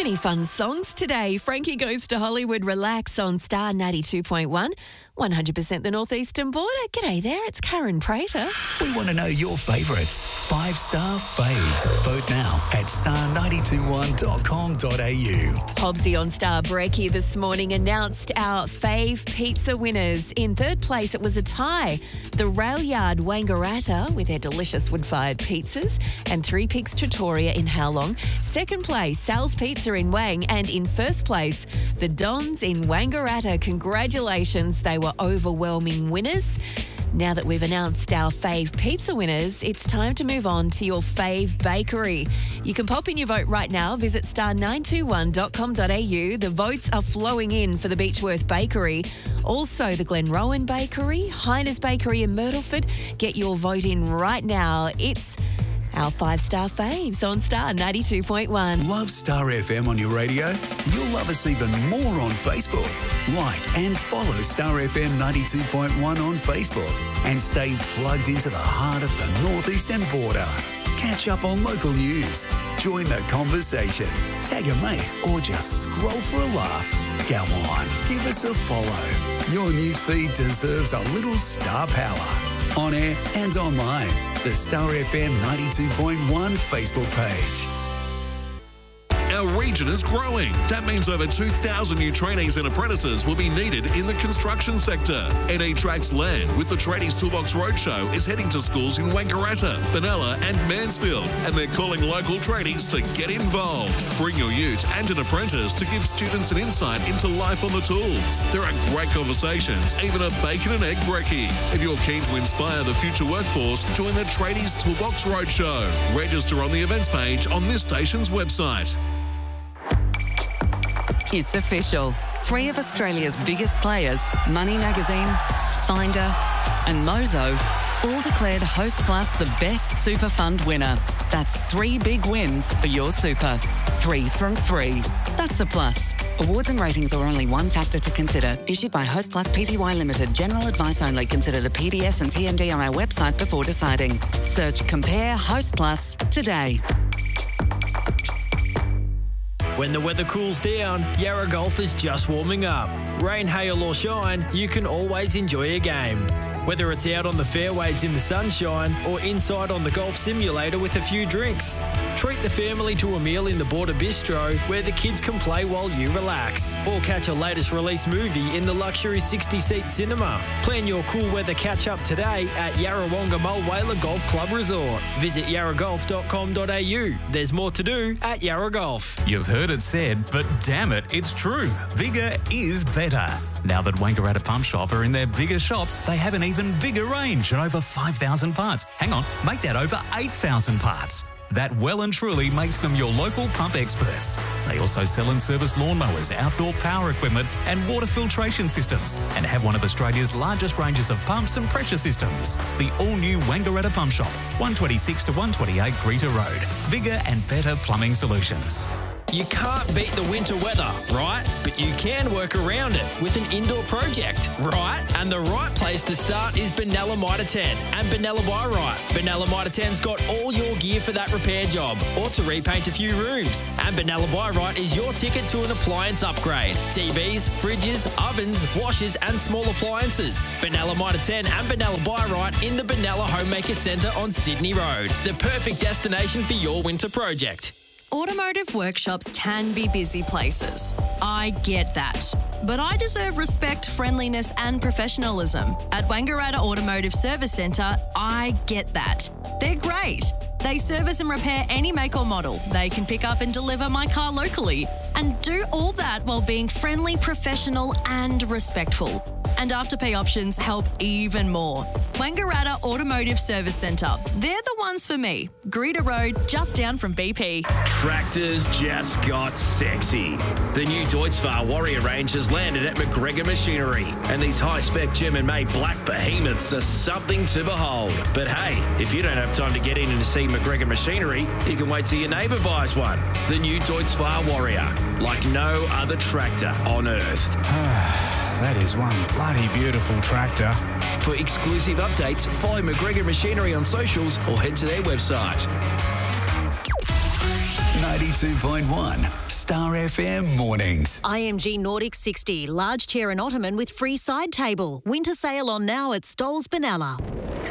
many fun songs today. Frankie Goes to Hollywood, Relax on Star 92.1. 100% the Northeastern Border. G'day there, it's Karen Prater. We want to know your favourites. 5-star faves. Vote now at star921.com.au. Hobbsy on Star Brekkie this morning announced our fave pizza winners. In third place, it was a tie. The Rail Yard Wangaratta with their delicious wood-fired pizzas, and Three Peaks Trattoria in Howlong. Second place, Sal's Pizza in Wang, and in first place, the Dons in Wangaratta. Congratulations, they were overwhelming winners. Now that we've announced our fave pizza winners, it's time to move on to your fave bakery. You can pop in your vote right now. Visit star921.com.au. The votes are flowing in for the Beechworth Bakery. Also, the Glenrowan Bakery, Heiner's Bakery in Myrtleford. Get your vote in right now. It's our 5-star faves on Star 92.1. Love Star FM on your radio? You'll love us even more on Facebook. Like and follow Star FM 92.1 on Facebook and stay plugged into the heart of the Northeastern Border. Catch up on local news, join the conversation, tag a mate, or just scroll for a laugh. Go on, give us a follow. Your newsfeed deserves a little star power. On air and online, the Star FM 92.1 Facebook page. Our region is growing. That means over 2,000 new trainees and apprentices will be needed in the construction sector. NE Tracks Land with the Tradies Toolbox Roadshow is heading to schools in Wangaratta, Benalla and Mansfield, and they're calling local tradies to get involved. Bring your ute and an apprentice to give students an insight into life on the tools. There are great conversations, even a bacon and egg brekkie. If you're keen to inspire the future workforce, join the Tradies Toolbox Roadshow. Register on the events page on this station's website. It's official. 3 of Australia's biggest players, Money Magazine, Finder and Mozo, all declared Hostplus the best super fund winner. That's 3 big wins for your super. 3 from 3. That's a plus. Awards and ratings are only one factor to consider. Issued by Hostplus Pty Limited. General advice only. Consider the PDS and TMD on our website before deciding. Search Compare Hostplus today. When the weather cools down, Yarra Golf is just warming up. Rain, hail or shine, you can always enjoy a game. Whether it's out on the fairways in the sunshine or inside on the golf simulator with a few drinks. Treat the family to a meal in the Border Bistro where the kids can play while you relax. Or catch a latest release movie in the luxury 60-seat cinema. Plan your cool weather catch-up today at Yarrawonga Mulwala Golf Club Resort. Visit yarragolf.com.au. There's more to do at Yarra Golf. You've heard it said, but damn it, it's true. Bigger is better. Now that Wangaratta Pump Shop are in their bigger shop, they have an even bigger range and over 5,000 parts. Hang on, make that over 8,000 parts. That well and truly makes them your local pump experts. They also sell and service lawnmowers, outdoor power equipment and water filtration systems, and have one of Australia's largest ranges of pumps and pressure systems. The all-new Wangaratta Pump Shop, 126 to 128 Greta Road. Bigger and better plumbing solutions. You can't beat the winter weather, right? But you can work around it with an indoor project, right? And the right place to start is Benalla Mitre 10 and Benalla Buy Right. Benalla Mitre 10's got all your gear for that repair job or to repaint a few rooms. And Benalla Buy Right is your ticket to an appliance upgrade. TVs, fridges, ovens, washers and small appliances. Benalla Mitre 10 and Benalla Buy Right in the Benalla Homemaker Centre on Sydney Road. The perfect destination for your winter project. Automotive workshops can be busy places. I get that. But I deserve respect, friendliness and professionalism. At Wangaratta Automotive Service Centre, I get that. They're great. They service and repair any make or model. They can pick up and deliver my car locally and do all that while being friendly, professional and respectful. And Afterpay options help even more. Wangaratta Automotive Service Centre. They're the ones for me. Greta Road, just down from BP. Tractors just got sexy. The new Deutz-Fahr Warrior range has landed at McGregor Machinery, and these high-spec German-made black behemoths are something to behold. But hey, if you don't have time to get in and see McGregor Machinery, you can wait till your neighbour buys one. The new Deutz-Fahr Warrior, like no other tractor on earth. That is one bloody beautiful tractor. For exclusive updates, follow McGregor Machinery on socials or head to their website. 92.1 Star FM mornings. IMG Nordic 60, large chair and ottoman with free side table. Winter sale on now at Stoles Benalla.